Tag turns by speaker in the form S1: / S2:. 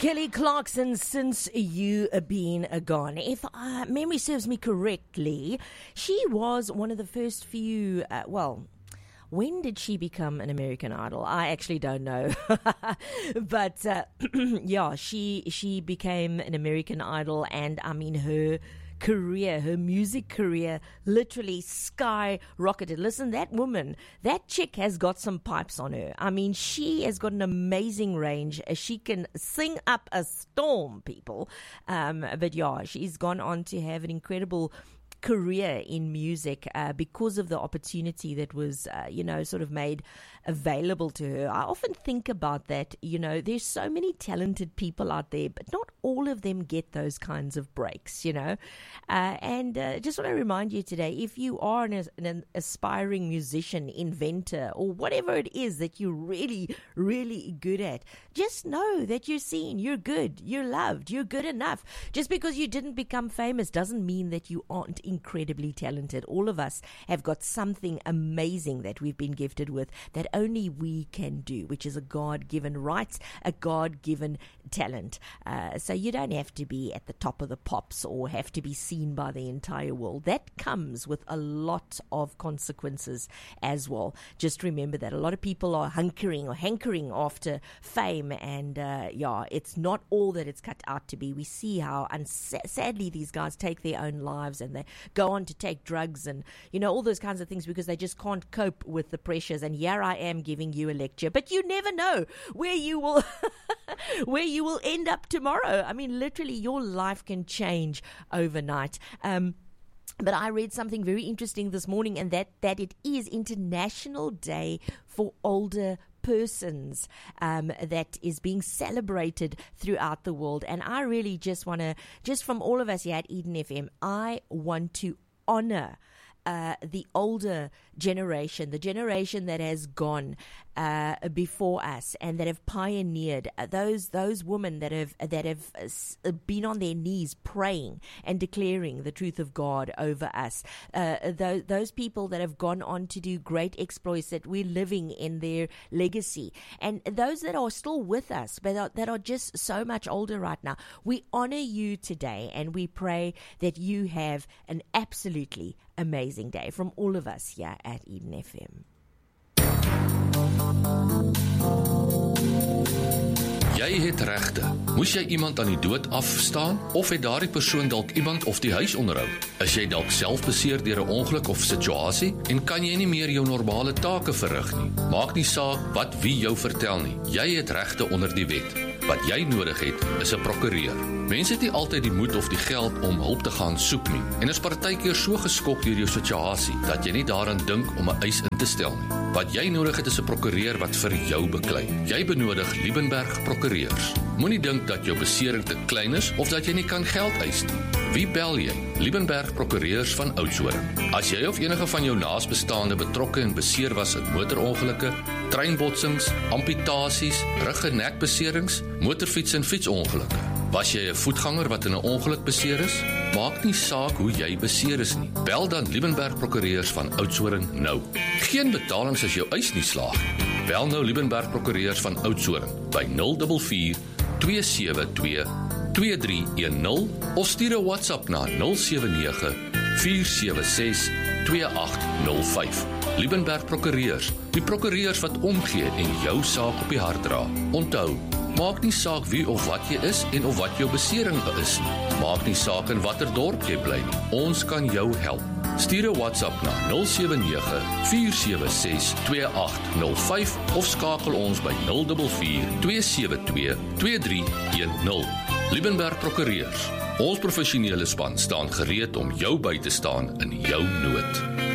S1: Kelly Clarkson, Since You Been Gone. If memory serves me correctly, she was one of the first few, when did she become an American Idol? I actually don't know. But yeah, she became an American Idol, and I mean her music career literally skyrocketed. Listen, that woman, that chick has got some pipes on her. I mean, she has got an amazing range. She can sing up a storm, people. But yeah, she's gone on to have an incredible career in music because of the opportunity that was, sort of made available to her. I often think about that. There's so many talented people out there, but not all of them get those kinds of breaks, and just want to remind you today, if you are an aspiring musician, inventor, or whatever it is that you're really, really good at, just know that you're seen, you're good, you're loved, you're good enough. Just because you didn't become famous doesn't mean that you aren't incredibly talented. All of us have got something amazing that we've been gifted with that only we can do, which is a God-given right, a God-given talent. So you don't have to be at the top of the pops or have to be seen by the entire world. That comes with a lot of consequences as well. Just remember that a lot of people are hankering after fame, and it's not all that it's cut out to be. We see how sadly these guys take their own lives, and they go on to take drugs and all those kinds of things because they just can't cope with the pressures. And here I am giving you a lecture, but you never know where you will where you will end up tomorrow. I mean, literally your life can change overnight. But I read something very interesting this morning, and that it is International Day for Older Persons that is being celebrated throughout the world. And I really just want to, just from all of us here at Eden FM, I want to honor the older generation, the generation that has gone before us and that have pioneered, those women that have been on their knees praying and declaring the truth of God over us, those people that have gone on to do great exploits, that we're living in their legacy, and those that are still with us but that are just so much older right now. We honor you today, and we pray that you have an absolutely amazing day from all of us here at Eden FM.
S2: Jy het regte. Moes jy iemand aan die dood afstaan? Of het daardie persoon dalk iemand of die huis onderhou? Is jy dalk self beseer deur 'n ongeluk of situasie en kan jy nie meer jou normale take verrig nie? Maak nie saak wat wie jou vertel nie. Jy het regte onder die wet. Wat jy nodig het, is 'n prokureur. Mense het nie altyd die moed of die geld om hulp te gaan soek nie, en is partykeer so geskok deur jou situasie dat jy nie daaraan dink om 'n eis in te stel nie. Wat jy nodig het, is 'n prokureur wat vir jou beklei. Jy benodig Liebenberg Prokureurs. Moenie dink dat jou besering te klein is of dat jy nie kan geld eis nie. Wie bel jy? Liebenberg Prokureurs van Oudtshoorn. As jy of enige van jou naasbestaande betrokke en beseer was in motorongelukke, treinbotsings, amputasies, rug- en nekbeserings, motorfiets- en fietsongelukke. Was jy 'n voetganger wat in 'n ongeluk beseer is? Maak nie saak hoe jy beseer is nie. Bel dan Liebenberg Prokureurs van Oudtshoorn nou. Geen betalings as jou eis nie slaag. Bel nou Liebenberg Prokureurs van Oudtshoorn by 044 272 2310 of stuur 'n WhatsApp na 079 476 2805. Liebenberg Prokureurs, die prokureurs wat omgee en jou saak op die hart dra. Onthou, maak nie saak wie of wat jy is en of wat jou besering is nie. Maak nie saak in watter dorp jy bly nie. Ons kan jou help. Stuur 'n WhatsApp na 079 476 2805 of skakel ons by 044 272 2310. Liebenberg Prokureurs. Ons professionele span staan gereed om jou by te staan in jou nood.